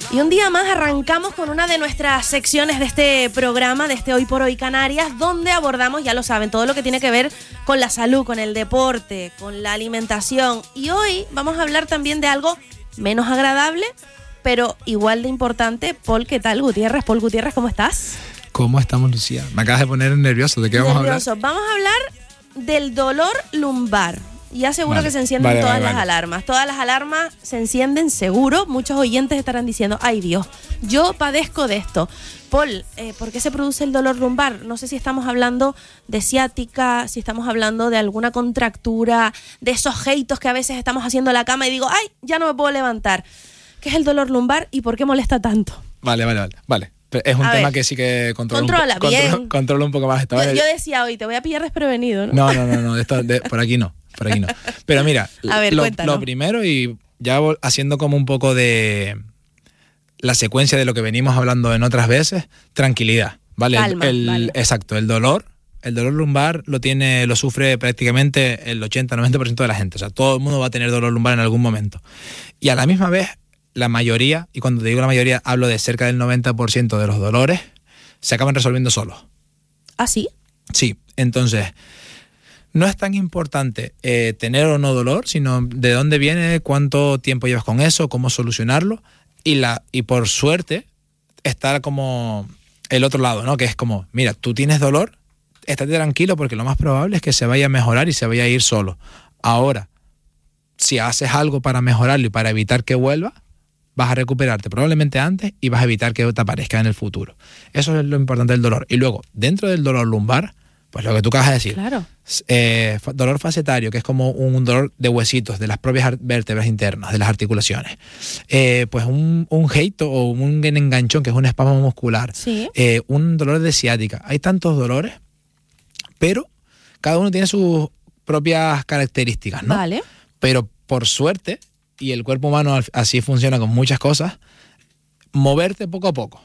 Y un día más arrancamos con una de nuestras secciones de este programa, de este Hoy por Hoy Canarias, donde abordamos, ya lo saben, todo lo que tiene que ver con la salud, con el deporte, con la alimentación. Y hoy vamos a hablar también de algo menos agradable, pero igual de importante. Paul, ¿qué tal, Gutiérrez? Paul Gutiérrez, ¿cómo estás? ¿Cómo estamos, Lucía? Me acabas de poner nervioso. ¿De qué vamos a hablar? Vamos a hablar del dolor lumbar. Ya seguro que se encienden todas las alarmas. Todas las alarmas se encienden seguro. Muchos oyentes estarán diciendo, ay Dios, yo padezco de esto. Paul, ¿por qué se produce el dolor lumbar? No sé si estamos hablando de ciática, si estamos hablando de alguna contractura, de esos geitos que a veces estamos haciendo en la cama y digo, ay, ya no me puedo levantar. ¿Qué es el dolor lumbar y por qué molesta tanto? Vale. Es un tema que sí que controla un poco más. Yo decía hoy, te voy a pillar desprevenido, ¿no? No, por aquí no. Pero mira, lo primero, y ya haciendo como un poco de la secuencia de lo que venimos hablando en otras veces, tranquilidad, ¿vale? Calma, vale. Exacto, el dolor lumbar lo sufre prácticamente el 80-90% de la gente. O sea, todo el mundo va a tener dolor lumbar en algún momento. Y a la misma vez, la mayoría, y cuando te digo la mayoría, hablo de cerca del 90% de los dolores, se acaban resolviendo solos. ¿Ah, sí? Sí, entonces no es tan importante tener o no dolor, sino de dónde viene, cuánto tiempo llevas con eso, cómo solucionarlo, y por suerte estar como el otro lado, ¿no? Que es como, mira, tú tienes dolor, estate tranquilo porque lo más probable es que se vaya a mejorar y se vaya a ir solo. Ahora, si haces algo para mejorarlo y para evitar que vuelva, vas a recuperarte probablemente antes y vas a evitar que te aparezca en el futuro. Eso es lo importante del dolor. Y luego, dentro del dolor lumbar, pues lo que tú acabas de decir. Claro. Dolor facetario, que es como un dolor de huesitos, de las propias vértebras internas, de las articulaciones. Pues un geito o un enganchón, que es un espasmo muscular. Sí. Un dolor de ciática. Hay tantos dolores, pero cada uno tiene sus propias características, ¿no? Vale. Pero por suerte, y el cuerpo humano así funciona con muchas cosas, moverte poco a poco,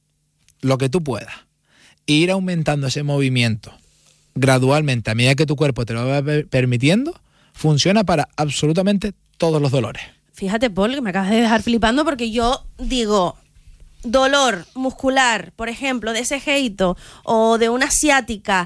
lo que tú puedas, e ir aumentando ese movimiento gradualmente a medida que tu cuerpo te lo va permitiendo, funciona para absolutamente todos los dolores. Fíjate, Paul, que me acabas de dejar flipando porque yo digo, dolor muscular, por ejemplo, de ese geito, o de una ciática,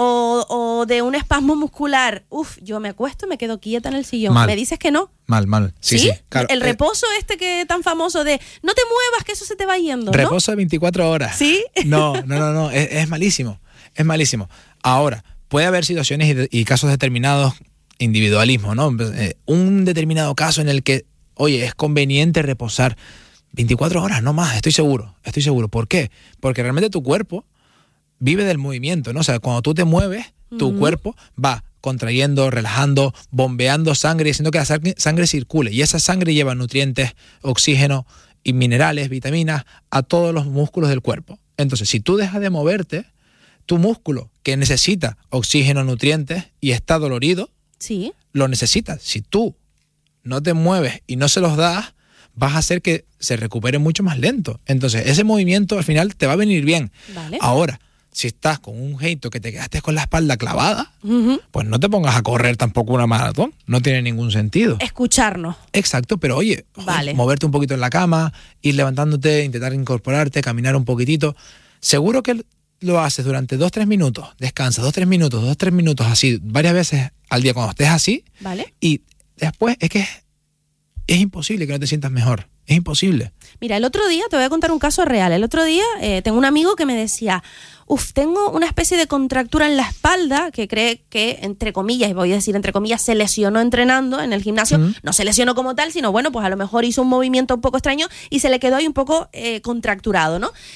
o de un espasmo muscular, yo me acuesto y me quedo quieta en el sillón. Mal. ¿Me dices que no? Mal. Sí, claro. El reposo que tan famoso de no te muevas que eso se te va yendo, ¿no? Reposo de 24 horas. ¿Sí? No. Es malísimo. Es malísimo. Ahora, puede haber situaciones y casos determinados, individualismo, ¿no? Un determinado caso en el que, oye, es conveniente reposar 24 horas, no más, estoy seguro. ¿Por qué? Porque realmente tu cuerpo vive del movimiento, ¿no? O sea, cuando tú te mueves, tu cuerpo va contrayendo, relajando, bombeando sangre, haciendo que la sangre circule. Y esa sangre lleva nutrientes, oxígeno y minerales, vitaminas a todos los músculos del cuerpo. Entonces, si tú dejas de moverte, tu músculo, que necesita oxígeno, nutrientes y está dolorido, sí, lo necesitas. Si tú no te mueves y no se los das, vas a hacer que se recupere mucho más lento. Entonces, ese movimiento al final te va a venir bien. Vale. Ahora, si estás con un geito que te quedaste con la espalda clavada, pues no te pongas a correr tampoco una maratón. No tiene ningún sentido. Escucharnos. Exacto, pero oye, moverte un poquito en la cama, ir levantándote, intentar incorporarte, caminar un poquitito. Seguro que lo haces durante 2-3 minutos, descansas 2-3 minutos, así, varias veces al día cuando estés así. Vale. Y después es que es imposible que no te sientas mejor. Es imposible. Mira, el otro día, te voy a contar un caso real. El otro día tengo un amigo que me decía, tengo una especie de contractura en la espalda que cree que, entre comillas, y voy a decir entre comillas, se lesionó entrenando en el gimnasio. No se lesionó como tal, sino bueno, pues a lo mejor hizo un movimiento un poco extraño y se le quedó ahí un poco contracturado, ¿no?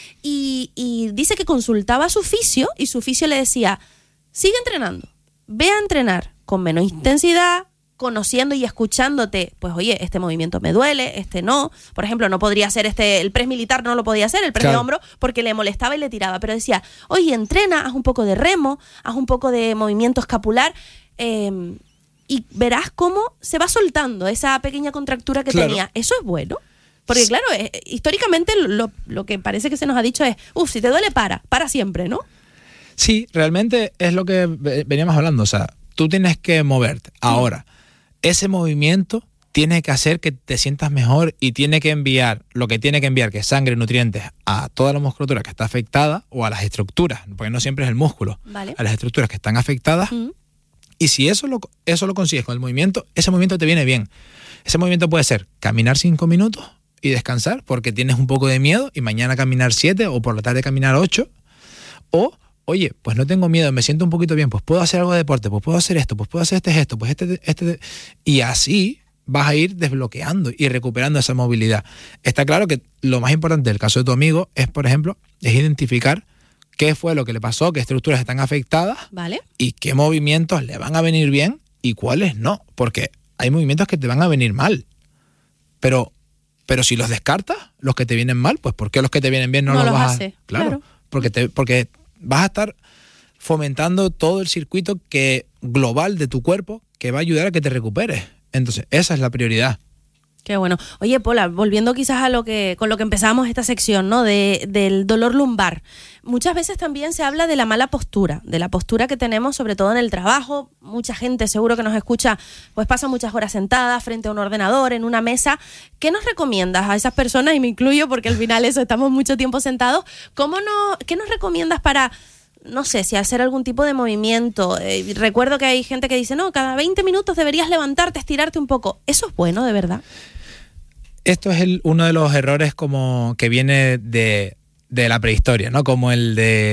Y dice que consultaba a su fisio y su fisio le decía, sigue entrenando, ve a entrenar con menos intensidad, conociendo y escuchándote, pues oye, este movimiento me duele, este no. Por ejemplo, no podría hacer el press militar, no lo podía hacer, el press de hombro, porque le molestaba y le tiraba. Pero decía, oye, entrena, haz un poco de remo, haz un poco de movimiento escapular, y verás cómo se va soltando esa pequeña contractura que tenía. Eso es bueno. Porque claro, históricamente lo que parece que se nos ha dicho es, si te duele, para siempre, ¿no? Sí, realmente es lo que veníamos hablando. O sea, tú tienes que moverte. Ahora, ese movimiento tiene que hacer que te sientas mejor y tiene que enviar lo que tiene que enviar, que es sangre, nutrientes, a toda la musculatura que está afectada o a las estructuras, porque no siempre es el músculo, Vale. a las estructuras que están afectadas. Y si eso lo consigues con el movimiento, ese movimiento te viene bien. Ese movimiento puede ser caminar 5 minutos y descansar porque tienes un poco de miedo y mañana caminar 7 o por la tarde caminar 8. O, oye, pues no tengo miedo, me siento un poquito bien, pues puedo hacer algo de deporte, pues puedo hacer esto, pues puedo hacer este gesto, pues este. Y así vas a ir desbloqueando y recuperando esa movilidad. Está claro que lo más importante del caso de tu amigo es, por ejemplo, es identificar qué fue lo que le pasó, qué estructuras están afectadas, ¿vale? Y qué movimientos le van a venir bien y cuáles no. Porque hay movimientos que te van a venir mal. Pero si los descartas, los que te vienen mal, pues ¿por qué los que te vienen bien no los vas a hacer? Claro. Porque vas a estar fomentando todo el circuito global de tu cuerpo que va a ayudar a que te recuperes. Entonces, esa es la prioridad. Qué bueno. Oye, Pola, volviendo quizás a con lo que empezamos esta sección, ¿no? Del dolor lumbar. Muchas veces también se habla de la mala postura, de la postura que tenemos, sobre todo en el trabajo. Mucha gente seguro que nos escucha, pues pasa muchas horas sentada frente a un ordenador, en una mesa. ¿Qué nos recomiendas a esas personas? Y me incluyo porque al final estamos mucho tiempo sentados. ¿Qué nos recomiendas para, no sé, si hacer algún tipo de movimiento? Recuerdo que hay gente que dice, no, cada 20 minutos deberías levantarte, estirarte un poco. ¿Eso es bueno, de verdad? Esto es uno de los errores como que viene de la prehistoria, ¿no? Como el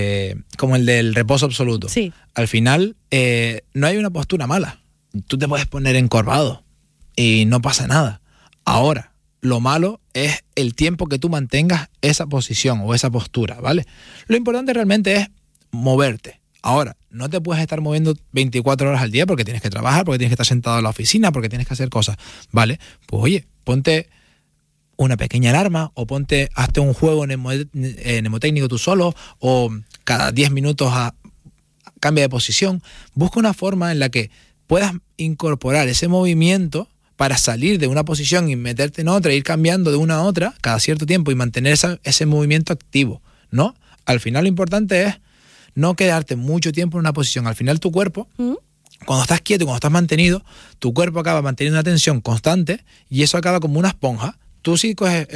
del reposo absoluto. Sí. Al final, no hay una postura mala. Tú te puedes poner encorvado y no pasa nada. Ahora, lo malo es el tiempo que tú mantengas esa posición o esa postura, ¿vale? Lo importante realmente es moverte. Ahora, no te puedes estar moviendo 24 horas al día porque tienes que trabajar, porque tienes que estar sentado en la oficina, porque tienes que hacer cosas, ¿vale? Pues oye, ponte una pequeña alarma o hazte un juego mnemotécnico tú solo, o cada 10 minutos cambia de posición. Busca una forma en la que puedas incorporar ese movimiento para salir de una posición y meterte en otra, ir cambiando de una a otra cada cierto tiempo y mantener ese movimiento activo, ¿no? Al final lo importante es no quedarte mucho tiempo en una posición. Al final tu cuerpo, cuando estás quieto y cuando estás mantenido, tu cuerpo acaba manteniendo una tensión constante y eso acaba como una esponja. Tú sí coges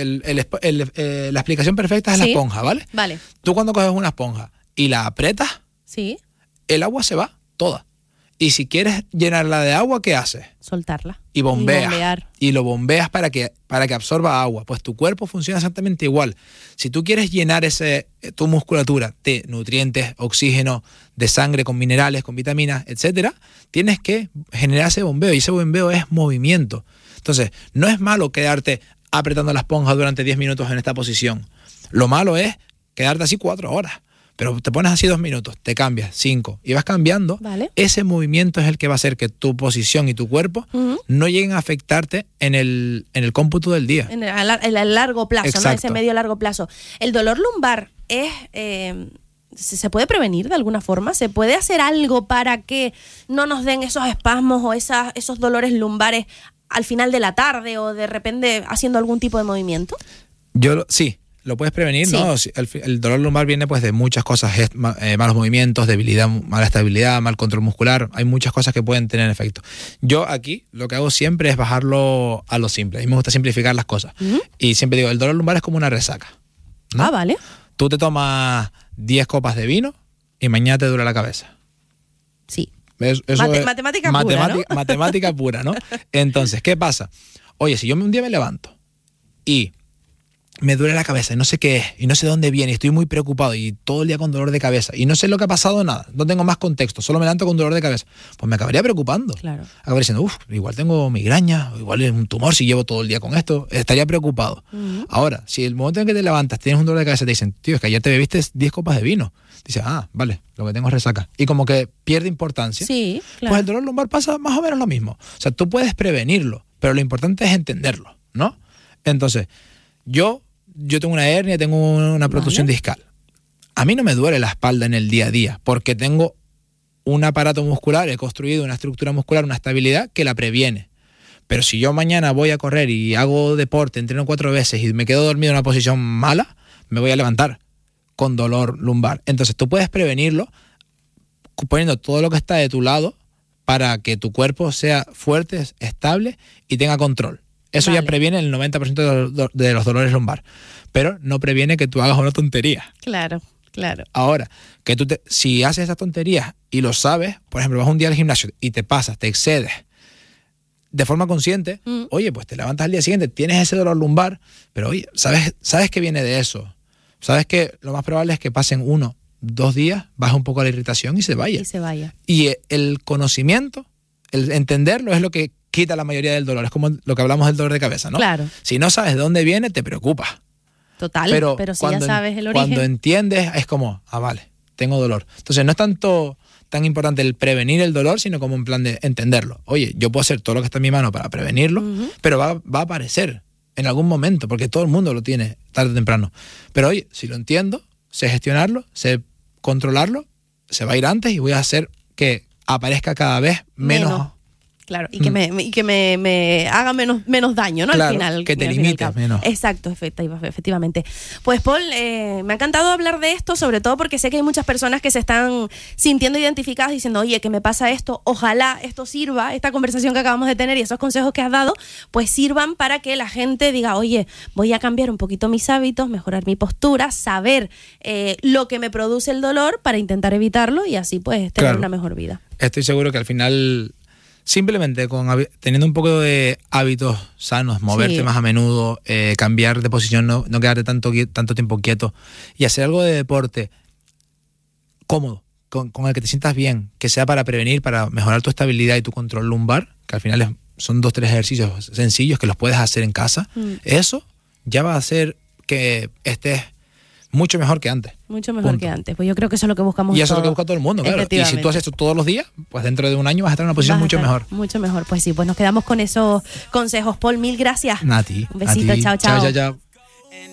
la explicación perfecta es la esponja, ¿vale? Vale. Tú cuando coges una esponja y la aprietas, sí, el agua se va toda. Y si quieres llenarla de agua, ¿qué haces? Soltarla. Y bombeas. Y lo bombeas para que absorba agua. Pues tu cuerpo funciona exactamente igual. Si tú quieres llenar tu musculatura de nutrientes, oxígeno, de sangre con minerales, con vitaminas, etcétera, tienes que generar ese bombeo. Y ese bombeo es movimiento. Entonces, no es malo quedarte apretando la esponja durante 10 minutos en esta posición. Lo malo es quedarte así 4 horas. Pero te pones así 2 minutos, te cambias 5 y vas cambiando. Vale. Ese movimiento es el que va a hacer que tu posición y tu cuerpo no lleguen a afectarte en el cómputo del día. En el largo plazo, exacto, ¿no? Ese medio largo plazo. ¿El dolor lumbar se puede prevenir de alguna forma? ¿Se puede hacer algo para que no nos den esos espasmos o esos dolores lumbares al final de la tarde o de repente haciendo algún tipo de movimiento? Sí. Lo puedes prevenir, sí. ¿No? El dolor lumbar viene pues de muchas cosas, malos movimientos, debilidad, mala estabilidad, mal control muscular. Hay muchas cosas que pueden tener efecto. Yo aquí lo que hago siempre es bajarlo a lo simple. A mí me gusta simplificar las cosas. Y siempre digo, el dolor lumbar es como una resaca, ¿no? Ah, vale. Tú te tomas 10 copas de vino y mañana te duele la cabeza. Sí. Eso matemática pura, ¿no? Matemática pura, ¿no? Entonces, ¿qué pasa? Oye, si yo un día me levanto y me duele la cabeza y no sé qué es, y no sé dónde viene, y estoy muy preocupado y todo el día con dolor de cabeza y no sé lo que ha pasado, nada, no tengo más contexto, solo me levanto con dolor de cabeza, pues me acabaría preocupando. Claro. Acabaría diciendo, igual tengo migraña, igual es un tumor si llevo todo el día con esto, estaría preocupado. Ahora, si el momento en que te levantas tienes un dolor de cabeza, te dicen, tío, es que ayer te bebiste 10 copas de vino. Dices, vale, lo que tengo es resaca. Y como que pierde importancia. Sí, claro. Pues el dolor lumbar pasa más o menos lo mismo. O sea, tú puedes prevenirlo, pero lo importante es entenderlo, ¿no? Entonces, yo tengo una hernia, tengo una protusión discal. A mí no me duele la espalda en el día a día porque tengo un aparato muscular, he construido una estructura muscular, una estabilidad que la previene. Pero si yo mañana voy a correr y hago deporte, entreno 4 veces y me quedo dormido en una posición mala, me voy a levantar con dolor lumbar. Entonces tú puedes prevenirlo poniendo todo lo que está de tu lado para que tu cuerpo sea fuerte, estable y tenga control. Eso ya previene el 90% de los dolores lumbar, pero no previene que tú hagas una tontería. Claro. Ahora, que si haces esas tonterías y lo sabes, por ejemplo, vas un día al gimnasio y te pasas, te excedes, de forma consciente, oye, pues te levantas al día siguiente, tienes ese dolor lumbar, pero oye, sabes que viene de eso. Sabes que lo más probable es que pasen 1, 2 días, baja un poco la irritación y se vaya. Y el conocimiento, el entenderlo es lo que quita la mayoría del dolor. Es como lo que hablamos del dolor de cabeza, ¿no? Claro. Si no sabes de dónde viene, te preocupa. Total, pero si ya sabes el origen. Cuando entiendes, es como, vale, tengo dolor. Entonces no es tan importante el prevenir el dolor, sino como en plan de entenderlo. Oye, yo puedo hacer todo lo que está en mi mano para prevenirlo, pero va a aparecer en algún momento, porque todo el mundo lo tiene tarde o temprano. Pero oye, si lo entiendo, sé gestionarlo, sé controlarlo, se va a ir antes y voy a hacer que aparezca cada vez menos. Claro, y que me haga menos daño, ¿no? Claro, al final. Que te limites menos. Exacto, efectivamente. Pues Paul, me ha encantado hablar de esto, sobre todo porque sé que hay muchas personas que se están sintiendo identificadas diciendo, oye, que me pasa esto, ojalá esto sirva, esta conversación que acabamos de tener y esos consejos que has dado, pues sirvan para que la gente diga, oye, voy a cambiar un poquito mis hábitos, mejorar mi postura, saber lo que me produce el dolor para intentar evitarlo y así pues tener una mejor vida. Estoy seguro que al final, simplemente teniendo un poco de hábitos sanos, moverte más a menudo, cambiar de posición, no quedarte tanto tiempo quieto y hacer algo de deporte cómodo, con el que te sientas bien, que sea para prevenir, para mejorar tu estabilidad y tu control lumbar, que al final son 2-3 ejercicios sencillos que los puedes hacer en casa. Eso ya va a hacer que estés mucho mejor que antes. Mucho mejor que antes. Pues yo creo que eso es lo que buscamos todos. Y eso es lo que busca todo el mundo, claro. Y si tú haces esto todos los días, pues dentro de un año vas a estar en una posición mucho mejor. Mucho mejor. Pues sí, pues nos quedamos con esos consejos. Paul, mil gracias. A ti. Un besito, chao. Chao.